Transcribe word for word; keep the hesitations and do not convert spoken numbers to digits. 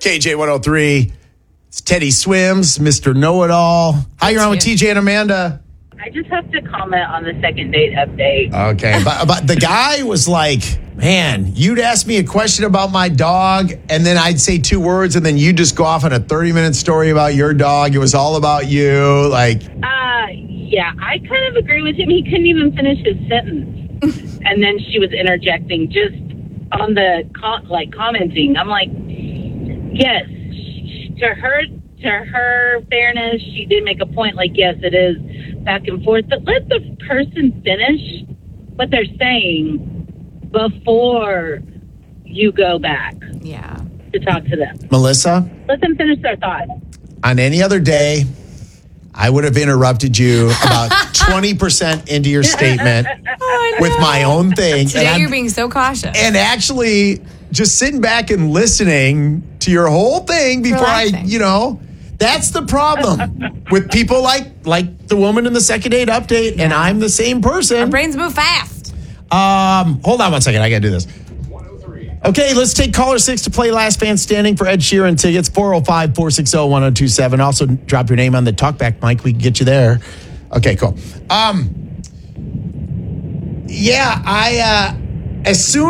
K J one oh three. It's Teddy Swims, Mister Know-It-All. How you on with T J and Amanda? I just have to comment on the second date update. Okay, but, but the guy was like, man, you'd ask me a question about my dog, and then I'd say two words, and then you'd just go off on a thirty-minute story about your dog. It was all about you. Like, Uh, yeah, I kind of agree with him. He couldn't even finish his sentence. And then she was interjecting just on the, co- like, commenting. I'm like, yes, to her, to her fairness, she did make a point, like, yes, it is back and forth, but let the person finish what they're saying before you go back Yeah. to talk to them. Melissa, Let them finish their thought. on any other day, I would have interrupted you about twenty percent into your statement Oh, with my own thing. Today and you're I'm- being so cautious. and actually just sitting back and listening to your whole thing before Relaxing. I, you know, that's the problem with people like like the woman in the second date update, and I'm the same Our person. brains move fast. Um, hold on one second, I gotta do this. Okay, let's take caller six to play Last Man Standing for Ed Sheeran tickets. four oh five, four six oh, one oh two seven. Also, drop your name on the talkback mic. We can get you there. Okay, cool. Um, yeah, I uh, as soon